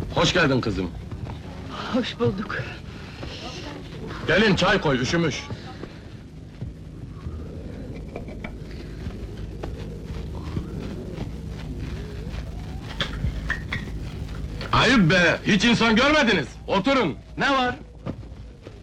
Hoş geldin kızım. Hoş bulduk. Gelin çay koy, üşümüş. Ayıp be, hiç insan görmediniz. Oturun, ne var?